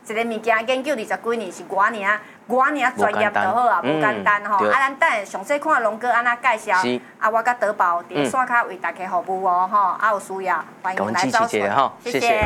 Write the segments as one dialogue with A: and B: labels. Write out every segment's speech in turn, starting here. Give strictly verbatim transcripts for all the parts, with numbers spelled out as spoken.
A: 一个物件研究二十几年是偌尔偌尔专业就好啊，无简单吼。啊，咱等下详细看龙哥安怎介绍，啊，我甲德宝伫线卡为大家服务哦，吼，啊有需要欢迎来找我，谢谢。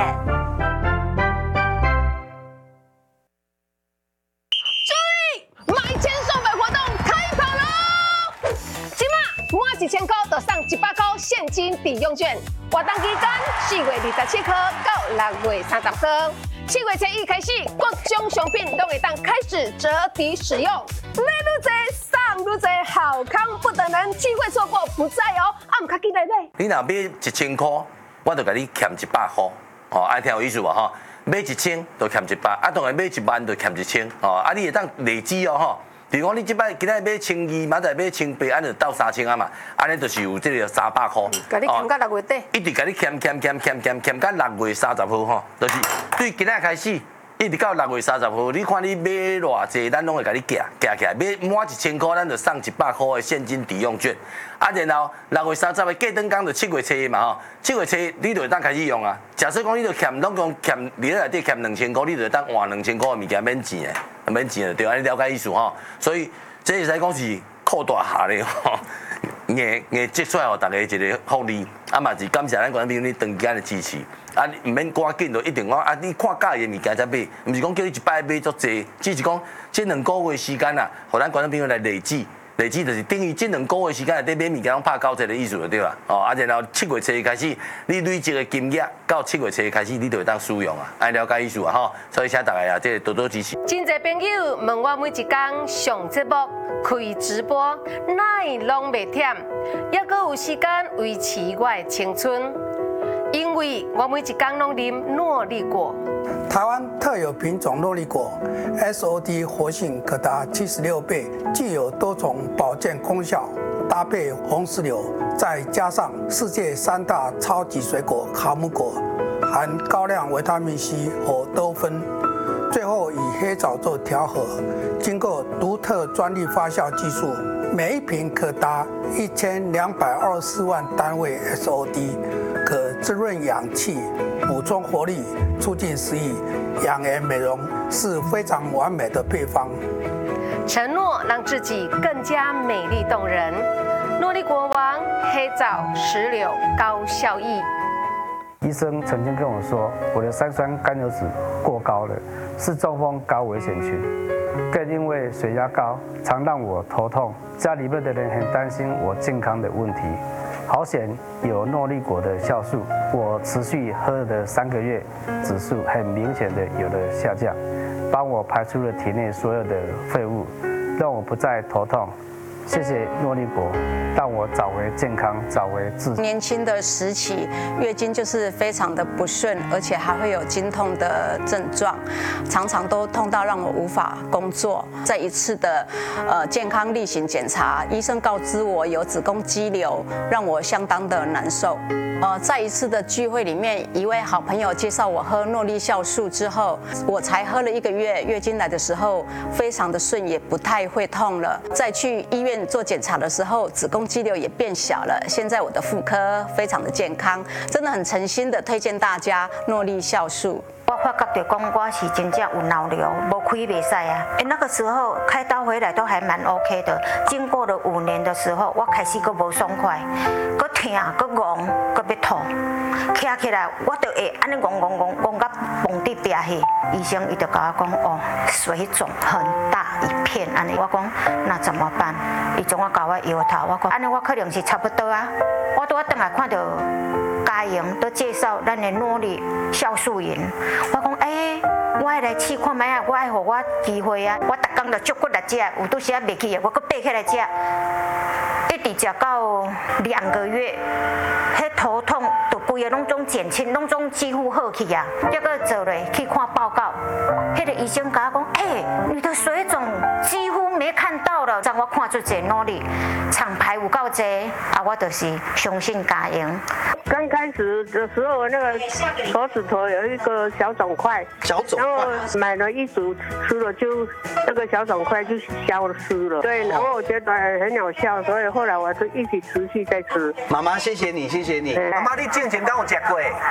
B: 一千块就送一百块现金抵用券，活动期间四月二十七号到六月三十号，七月初一开始，各种商品都会当开始折抵使用。买愈多送愈多，好康不等人，机会错过不再哦！啊，唔卡记来买。
C: 你若买一千块，我就甲你欠一百块，哦，爱听有意思无吼？买一千就欠一百，啊，当然买一万就欠一千，哦，啊，你会当累积哦，吼。比如讲，你即摆今仔买千二，明仔买千八，安就到三千啊嘛，安尼就是有这个三百块。
B: 甲你欠到六月底。
C: 一直甲你欠欠欠欠欠欠到六月三十号吼，就是对今仔开始，一直到六月三十号，你看你买偌济，咱拢会甲你夹夹起来，买满一千块，咱就送一百块的现金抵用券。啊，然后六月三十的过灯工就七月初嘛吼，七月初你就会当开始用啊。假设讲你就欠拢讲欠，你内底欠两千块，你就会当换两千块的物件免钱的。免钱的对，安尼了解意思吼，所以这会使讲是扩大下咧吼，硬硬积出来互大家一个福利，啊嘛是感谢咱观众朋友你长期的支持，啊你唔免赶紧就一定讲啊你看介意的物件才买，唔是讲叫你一摆买足济，只是讲这两个月时间啊，互咱观众朋友来累积。累计就是等于这两个月时间内底买物件拢拍九折的意思就对啦。哦，啊，然后七月初开始，你累积的金额到七月初开始，你就会当使用啊，爱了解意思啊吼。所以请大家啊，这多多支持。
B: 真侪朋友问我每一天上节目开直播，哪拢袂忝，也阁有时间维持我的青春，因为我每一天拢啉诺丽果。
D: 台湾特有品种诺丽果 ，S O D 活性可达七十六倍，具有多种保健功效。搭配红石榴，再加上世界三大超级水果卡姆果，含高量维他命 C 和多酚，最后以黑枣做调和，经过独特专利发酵技术，每一瓶可达一千两百二十四万单位 S O D， 可滋润氧气，补充活力，促进食欲，养颜美容，是非常完美的配方。
B: 承诺让自己更加美丽动人。诺丽果王黑枣石榴高效益。
E: 医生曾经跟我说，我的三酸甘油酯过高了，是中风高危险群。更因为血压高，常让我头痛，家里面的人很担心我健康的问题。好险有诺丽果的酵素，我持续喝了三个月，指数很明显的有了下降，帮我排出了体内所有的废物，让我不再头痛。谢谢诺丽果，让我找回健康，找回自信。
F: 年轻的时期，月经就是非常的不顺，而且还会有经痛的症状，常常都痛到让我无法工作。在一次的呃健康例行检查，医生告知我有子宫肌瘤，让我相当的难受。呃，在一次的聚会里面，一位好朋友介绍我喝诺丽酵素之后，我才喝了一个月，月经来的时候非常的顺，也不太会痛了。再去医院做检查的时候，子宫肌瘤也变小了。现在我的妇科非常的健康，真的很诚心的推荐大家诺丽酵素。
G: 我发觉到讲我是真正有脑瘤，无开袂使啊。哎，那个时候开刀回来都还蛮 OK 的。经过了五年的时候，我开始佫无爽快，佫痛，佫戆，佫要吐。起起来，我就会安尼戆戆戆戆到崩伫壁去。医生伊就甲我讲，哦，水肿很大一片，安尼。我讲那怎么办？伊总我甲我摇头，我讲安尼我可能是差不多啊。我拄仔转来看到嘉莹都介绍咱的诺丽酵素饮。我讲，哎、欸，我爱来试看卖啊，我爱互我机会啊！我逐工就足骨来食，有拄时啊袂去的，我搁爬起来食，一直食到两个月，迄头痛就规个拢总减轻，拢总几乎好去啊。结果做咧去看报告，迄个医生甲我讲，哎、欸，你的水肿几乎没看到了，让我看出这诺丽厂牌有够济，啊，我就是相信嘉莹。
H: 刚开始的时候，那个手指头有一个小肿块，
I: 小肿块，
H: 然后买了一组吃了就那个小肿块就消失了。对，然后我觉得很有效，所以后来我就一直持续在吃。
I: 妈妈，谢谢你，谢谢你。妈妈，你之前敢有吃过？